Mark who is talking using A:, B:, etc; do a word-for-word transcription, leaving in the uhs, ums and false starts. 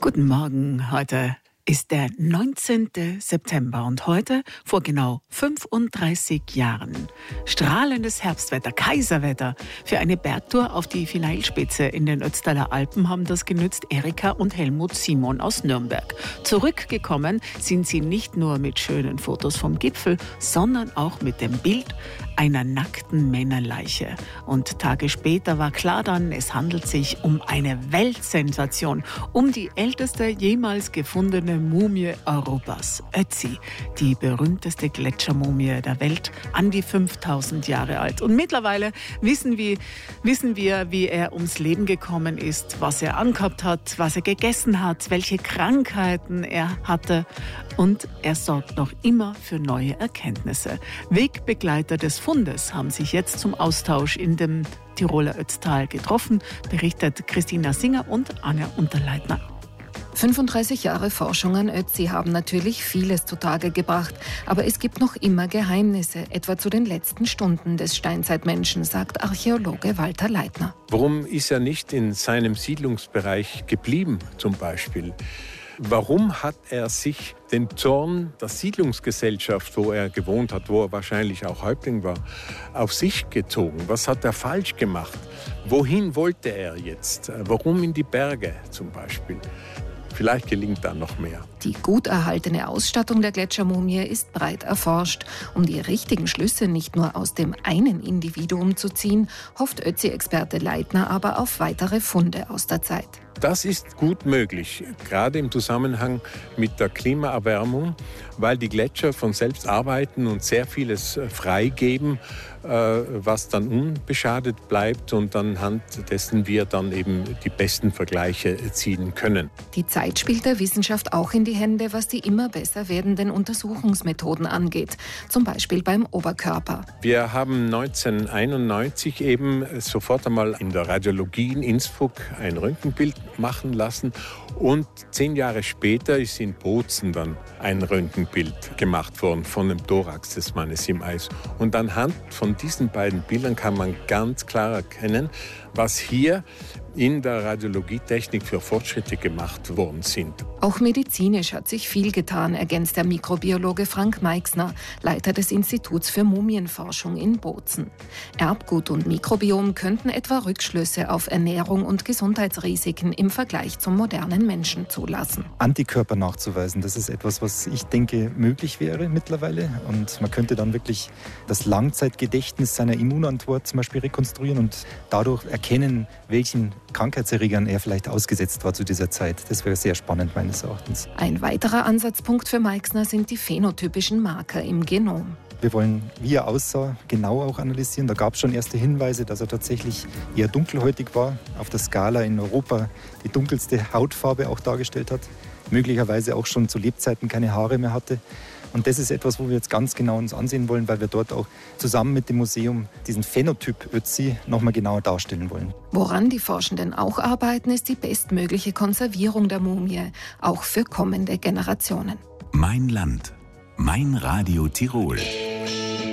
A: Guten Morgen, heute ist der neunzehnten September und heute, vor genau fünfunddreißig Jahren, strahlendes Herbstwetter, Kaiserwetter. Für eine Bergtour auf die Fileilspitze in den Ötztaler Alpen haben das genützt Erika und Helmut Simon aus Nürnberg. Zurückgekommen sind sie nicht nur mit schönen Fotos vom Gipfel, sondern auch mit dem Bild einer nackten Männerleiche. Und Tage später war klar dann, es handelt sich um eine Weltsensation, um die älteste jemals gefundene Mumie Europas, Ötzi, die berühmteste Gletschermumie der Welt, an die fünftausend Jahre alt. Und mittlerweile wissen wir, wissen wir, wie er ums Leben gekommen ist, was er angehabt hat, was er gegessen hat, welche Krankheiten er hatte. Und er sorgt noch immer für neue Erkenntnisse. Wegbegleiter des Fundes haben sich jetzt zum Austausch in dem Tiroler Ötztal getroffen, berichtet Christina Singer und Anja Unterleitner.
B: fünfunddreißig Jahre Forschung an Ötzi haben natürlich vieles zutage gebracht. Aber es gibt noch immer Geheimnisse, etwa zu den letzten Stunden des Steinzeitmenschen, sagt Archäologe Walter Leitner.
C: Warum ist er nicht in seinem Siedlungsbereich geblieben, zum Beispiel? Warum hat er sich den Zorn der Siedlungsgesellschaft, wo er gewohnt hat, wo er wahrscheinlich auch Häuptling war, auf sich gezogen? Was hat er falsch gemacht? Wohin wollte er jetzt? Warum in die Berge zum Beispiel? Vielleicht gelingt da noch mehr.
B: Die gut erhaltene Ausstattung der Gletschermumie ist breit erforscht. Um die richtigen Schlüsse nicht nur aus dem einen Individuum zu ziehen, hofft Ötzi-Experte Leitner aber auf weitere Funde aus der Zeit.
C: Das ist gut möglich, gerade im Zusammenhang mit der Klimaerwärmung, weil die Gletscher von selbst arbeiten und sehr vieles freigeben, was dann unbeschadet bleibt und anhand dessen wir dann eben die besten Vergleiche ziehen können.
B: Die Zeit spielt der Wissenschaft auch in die Hände, was die immer besser werdenden Untersuchungsmethoden angeht, zum Beispiel beim Oberkörper.
C: Wir haben neunzehnhunderteinundneunzig eben sofort einmal in der Radiologie in Innsbruck ein Röntgenbild machen lassen und zehn Jahre später ist in Bozen dann ein Röntgenbild gemacht worden von dem Thorax des Mannes im Eis. Und anhand von diesen beiden Bildern kann man ganz klar erkennen, was hier in der Radiologietechnik für Fortschritte gemacht worden sind.
B: Auch medizinisch hat sich viel getan, ergänzt der Mikrobiologe Frank Meixner, Leiter des Instituts für Mumienforschung in Bozen. Erbgut und Mikrobiom könnten etwa Rückschlüsse auf Ernährung und Gesundheitsrisiken im Vergleich zum modernen Menschen zulassen.
D: Antikörper nachzuweisen, das ist etwas, was ich denke möglich wäre mittlerweile. Und man könnte dann wirklich das Langzeitgedächtnis seiner Immunantwort zum Beispiel rekonstruieren und dadurch erkennen, welchen Krankheitserregern er vielleicht ausgesetzt war zu dieser Zeit. Das wäre sehr spannend meines Erachtens.
B: Ein weiterer Ansatzpunkt für Meixner sind die phänotypischen Marker im Genom.
D: Wir wollen, wie er aussah, genau auch analysieren. Da gab es schon erste Hinweise, dass er tatsächlich eher dunkelhäutig war, auf der Skala in Europa die dunkelste Hautfarbe auch dargestellt hat, möglicherweise auch schon zu Lebzeiten keine Haare mehr hatte. Und das ist etwas, wo wir jetzt ganz genau uns ansehen wollen, weil wir dort auch zusammen mit dem Museum diesen Phänotyp Ötzi noch mal genauer darstellen wollen.
B: Woran die Forschenden auch arbeiten, ist die bestmögliche Konservierung der Mumie, auch für kommende Generationen.
E: Mein Land, mein Radio Tirol.